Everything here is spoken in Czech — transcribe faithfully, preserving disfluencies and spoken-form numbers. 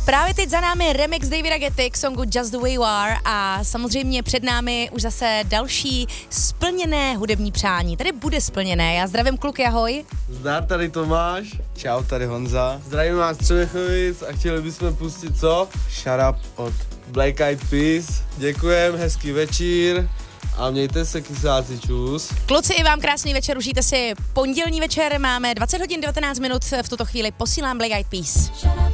Právě teď za námi remix Davida Guetty k songu Just the Way You Are a samozřejmě před námi už zase další splněné hudební přání. Tady bude splněné. Já zdravím kluky, ahoj. Zdar, tady Tomáš. Čau, tady Honza. Zdravím vás z Třemechovic a chtěli bychom pustit co? Shut up od Black Eyed Peas. Děkujem, hezký večír a mějte se, kysáci, čus. Kluci, i vám krásný večer, užijte si pondělní večer, máme dvacet hodin devatenáct minut, v tuto chvíli posílám Black Eyed Peas.